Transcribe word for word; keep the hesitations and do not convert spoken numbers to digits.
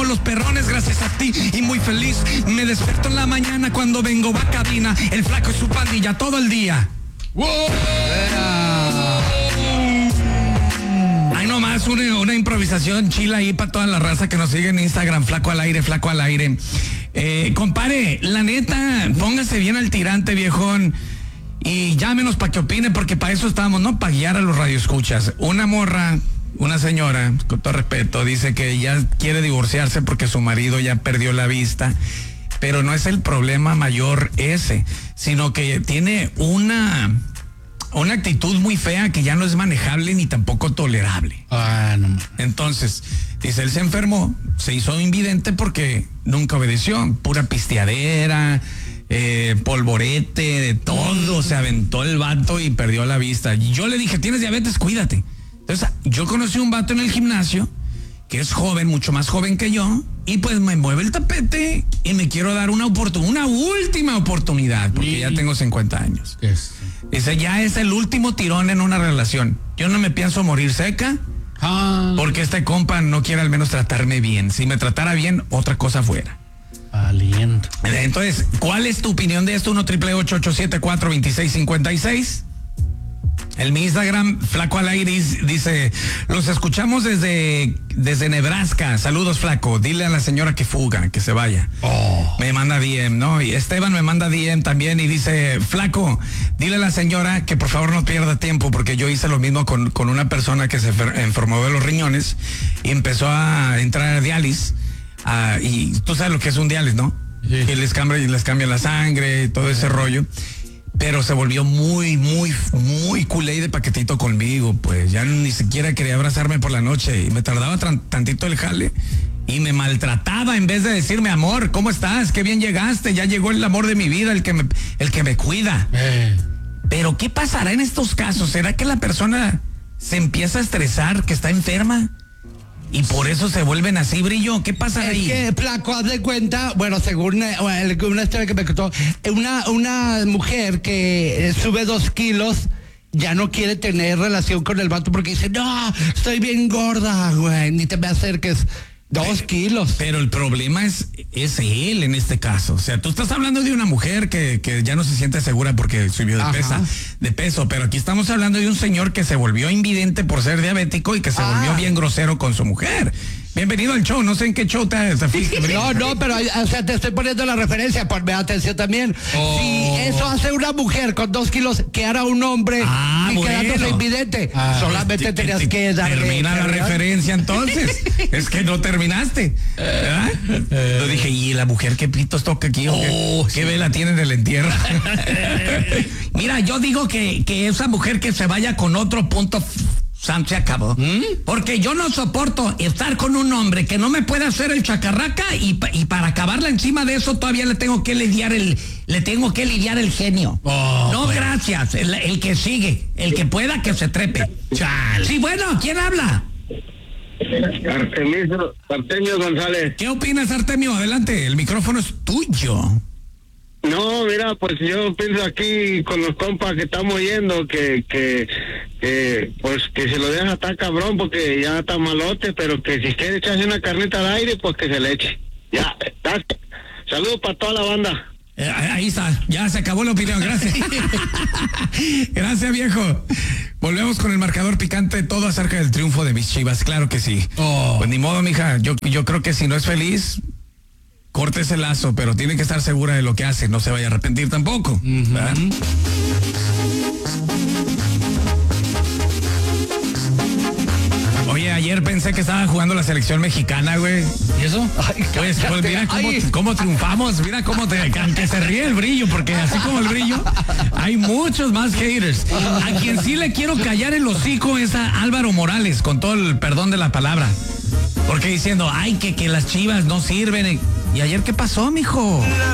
los perrones gracias a ti y muy feliz. Me despierto en la mañana cuando vengo a cabina. El flaco y su pandilla todo el día. ¡Wow! Hay nomás una, una improvisación chila ahí para toda la raza que nos sigue en Instagram. Flaco al aire, flaco al aire. Eh, compare, la neta, póngase bien al tirante, viejón. Y llámenos para que opine, porque para eso estamos, no para guiar a los radioescuchas. Una morra, una señora, con todo respeto, dice que ya quiere divorciarse porque su marido ya perdió la vista. Pero no es el problema mayor ese, sino que tiene una, una actitud muy fea que ya no es manejable ni tampoco tolerable. Ah, no. Entonces, dice, él se enfermó, se hizo invidente porque nunca obedeció, pura pisteadera, eh, polvorete, de todo, se aventó el vato y perdió la vista. Y yo le dije, tienes diabetes, cuídate. Entonces, yo conocí un vato en el gimnasio que es joven, mucho más joven que yo, y pues me mueve el tapete y me quiero dar una oportunidad, una última oportunidad, porque ya tengo cincuenta años. Yes. Dice, ya es el último tirón en una relación. Yo no me pienso morir seca, ah. porque este compa no quiere al menos tratarme bien. Si me tratara bien, otra cosa fuera. Aliento. Entonces, ¿cuál es tu opinión de esto? uno triple ocho ocho siete cuatro dos seis cinco seis. En mi Instagram, Flaco al aire, dice, los escuchamos desde, desde Nebraska. Saludos, Flaco. Dile a la señora que fuga, que se vaya. Oh. Me manda D M, ¿no? Y Esteban me manda D M también y dice, Flaco, dile a la señora que por favor no pierda tiempo, porque yo hice lo mismo con, con una persona que se enfermó de los riñones y empezó a entrar a diálisis. Uh, y tú sabes lo que es un diálisis, ¿no? Sí. Que les cambia, les cambia la sangre y todo ese rollo. Pero se volvió muy, muy, muy culé de paquetito conmigo, pues ya ni siquiera quería abrazarme por la noche y me tardaba tran- tantito el jale y me maltrataba en vez de decirme, amor, ¿cómo estás? Qué bien llegaste, ya llegó el amor de mi vida, el que me, el que me cuida. Eh. Pero ¿qué pasará en estos casos? ¿Será que la persona se empieza a estresar, que está enferma? Y por eso se vuelven así, Brillo. ¿Qué pasa ahí? Es que, Flaco, haz de cuenta, bueno, según eh, una historia que me contó, una, una mujer que eh, sube dos kilos ya no quiere tener relación con el vato porque dice, no, estoy bien gorda, güey, ni te me acerques. Dos kilos. Pero el problema es, es él en este caso. O sea, tú estás hablando de una mujer que, que ya no se siente segura porque subió de, pesa, de peso, pero aquí estamos hablando de un señor que se volvió invidente por ser diabético y que se ah. volvió bien grosero con su mujer. Bienvenido al show, no sé en qué show te, te fuiste. No, no, pero o sea, te estoy poniendo la referencia, ponme atención también. Oh. Si eso hace una mujer con dos kilos, que hará un hombre ah, y bueno. quedándose invidente, ah, solamente te, tenías te, que dar. Termina la referencia entonces. Es que no terminaste. ¿Verdad? Yo dije, ¿y la mujer qué pitos toca aquí? ¿O oh, qué, sí. ¿Qué vela tiene en el entierro? Mira, yo digo que, que esa mujer que se vaya con otro punto. Sam, se acabó. ¿Mm? Porque yo no soporto estar con un hombre que no me puede hacer el chacarraca y, y para acabarla encima de eso todavía le tengo que lidiar el, le tengo que lidiar el genio. Oh, no, pues. Gracias. El, el que sigue, el que pueda que se trepe. Chale. Sí, bueno, ¿quién habla? Artemio, Artemio González. ¿Qué opinas, Artemio? Adelante, el micrófono es tuyo. No, mira, pues yo pienso aquí con los compas que estamos yendo que, que, que pues que se lo deja estar cabrón porque ya está malote, pero que si quiere echarse una carnita al aire, pues que se le eche. Ya, está. Saludos para toda la banda. Eh, ahí está, ya se acabó la opinión, gracias. Gracias, viejo. Volvemos con el marcador picante, todo acerca del triunfo de mis Chivas, claro que sí. Oh. Pues ni modo, mija, yo, yo creo que si no es feliz, corte ese lazo, pero tiene que estar segura de lo que hace, no se vaya a arrepentir tampoco. Uh-huh. Oye, ayer pensé que estaba jugando la selección mexicana, güey. ¿Y eso? Ay, pues, pues mira cómo, cómo triunfamos, mira cómo te, que se ríe el Brillo, porque así como el Brillo, hay muchos más haters. A quien sí le quiero callar el hocico es a Álvaro Morales, con todo el perdón de la palabra. Porque diciendo, ay, que, que las Chivas no sirven. ¿Y ayer qué pasó, mijo?